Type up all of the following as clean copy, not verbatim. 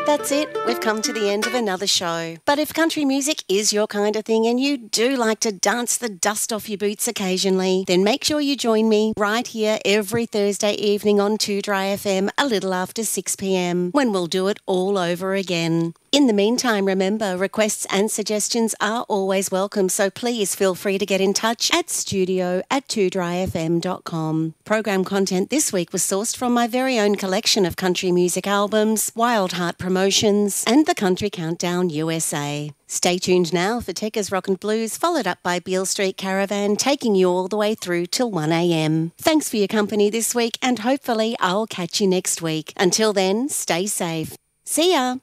That's it. We've come to the end of another show. But if country music is your kind of thing and you do like to dance the dust off your boots occasionally, then make sure you join me right here every Thursday evening on 2 Dry FM a little after 6 p.m, when we'll do it all over again. In the meantime, remember, requests and suggestions are always welcome, so please feel free to get in touch at studio@2dryfm.com. Program content this week was sourced from my very own collection of country music albums, Wild Heart Promotions, and the Country Countdown USA. Stay tuned now for Tekka's Rock and Blues, followed up by Beale Street Caravan, taking you all the way through till 1 a.m. Thanks for your company this week, and hopefully I'll catch you next week. Until then, stay safe. See ya!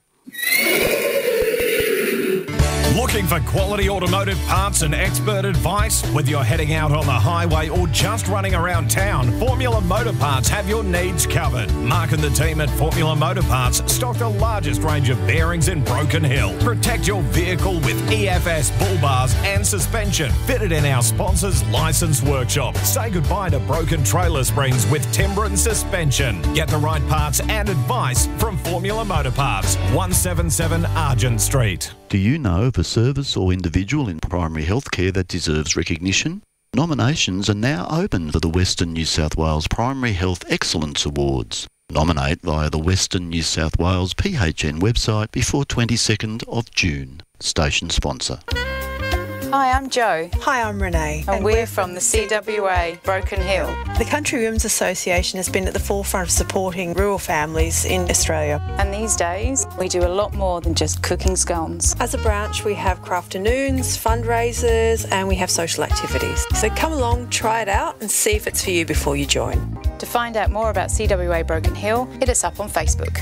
Looking for quality automotive parts and expert advice? Whether you're heading out on the highway or just running around town, Formula Motor Parts have your needs covered. Mark and the team at Formula Motor Parts stock the largest range of bearings in Broken Hill. Protect your vehicle with EFS bull bars and suspension fitted in our sponsor's licensed workshop. Say goodbye to broken trailer springs with Timbren suspension. Get the right parts and advice from Formula Motor Parts, 177 Argent Street. Do you know of a service or individual in primary healthcare that deserves recognition? Nominations are now open for the Western New South Wales Primary Health Excellence Awards. Nominate via the Western New South Wales PHN website before 22nd of June. Station sponsor. Hi, I'm Jo. Hi, I'm Renee. And we're from the CWA Broken Hill. The Country Women's Association has been at the forefront of supporting rural families in Australia. And these days, we do a lot more than just cooking scones. As a branch, we have crafternoons, fundraisers, and we have social activities. So come along, try it out, and see if it's for you before you join. To find out more about CWA Broken Hill, hit us up on Facebook.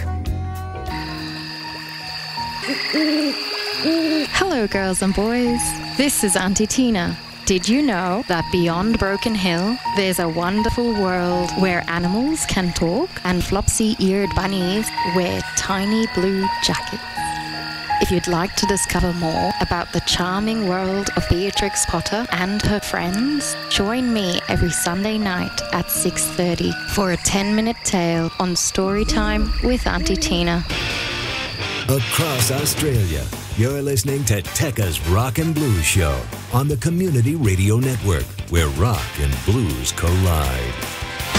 Hello, girls and boys. This is Auntie Tina. Did you know that beyond Broken Hill, there's a wonderful world where animals can talk and flopsy-eared bunnies wear tiny blue jackets? If you'd like to discover more about the charming world of Beatrix Potter and her friends, join me every Sunday night at 6:30 for a 10-minute tale on Storytime with Auntie Tina. Across Australia, you're listening to Tekka's Rock and Blues Show on the Community Radio Network, where rock and blues collide.